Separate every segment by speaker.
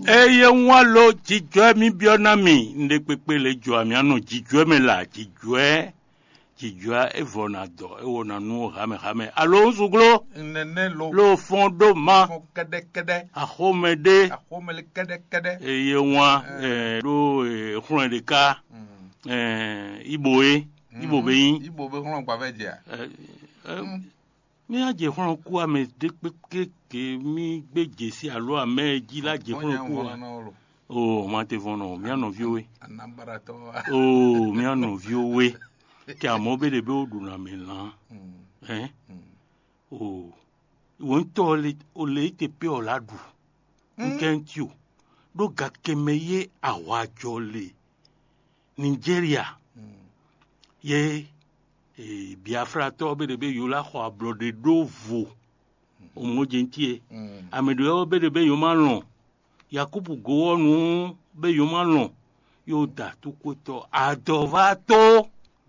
Speaker 1: eye wọn lo jijọ mi biona mi nde pepe le jo ami anu jijọ me la jijọ evona do ewona nu hame alo suglo
Speaker 2: nene
Speaker 1: lo fondo ma
Speaker 2: kede
Speaker 1: ahomede
Speaker 2: ahomele kede
Speaker 1: eye wọn lo khun de ka iboe ibobeyin
Speaker 2: ibobe khun pa fe je
Speaker 1: mi aje khun ku ame de pepe ke mi gbeje si alo ame ji la je khun ku oh ma te fono mi ano viowe
Speaker 2: anambara to
Speaker 1: oh mi ano viowe ke amo be de be oduna me lan oh won to le o le te pe oladu nkentio do ga kemeye awajo le Nigeria ye Biafra to be de be yo la ho ablode do vo o mo jentie amedo yo be de be yo ma lon Yakubu go onu be yo ma lon yo da to ko to adovato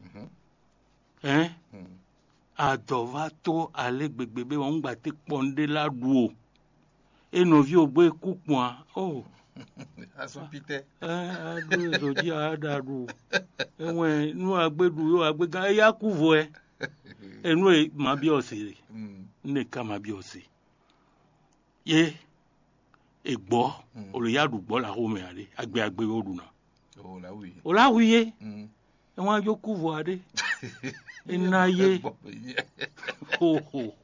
Speaker 1: adovato alegbegbe be won gba te ponde ladu o enovi ogbe kupon oh
Speaker 2: asopite
Speaker 1: adu edoji adaru enwe nu agbedu yo agbega Yakuvo enu ma bi osire ne ka ma bi ose ye egbo oluyadugbo la ho me ade agbe oduna olawiye enwa Yakuvo ade inaye ho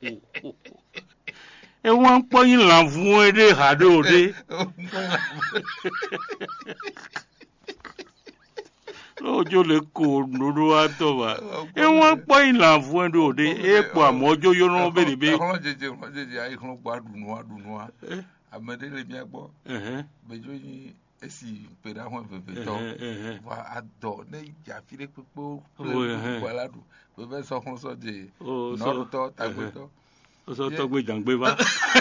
Speaker 1: enwa npoyin lan fún ede hade ode ojo le ko nuru atoba enwa npoyin lan fún ede ode epo amojo yo no be be
Speaker 2: jeje ai khun gba dunu amede le mi agbo bejo yin esi pera won bebe to wa ado ne ja fire pepo wala du bebe so khun so je no to tagbe to
Speaker 1: so to gbe jangbe ba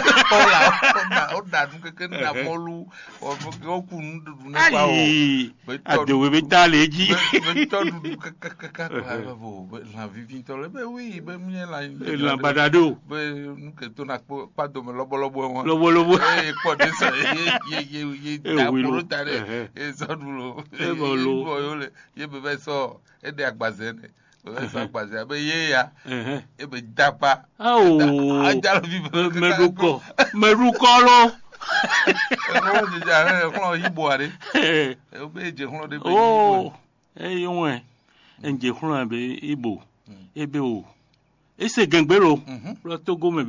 Speaker 2: o da dun keke na molu o ku ndudu ne pa o
Speaker 1: adewe be ta leji
Speaker 2: be to dudu kaka bo la vivin to le be oui be mi
Speaker 1: la badado
Speaker 2: be nu ke to na pa do me lobolobo won
Speaker 1: lobolobo
Speaker 2: po de so ye da poro tare so dulo yo le ye be so e de agbaze ne so agbaze be ye ya e be dapa ajalo bi
Speaker 1: meruko lo
Speaker 2: ko je are ko yibo are e be je ko de be
Speaker 1: oh yonwe enje ko be ibo ebe o ese gangbero lo Togo me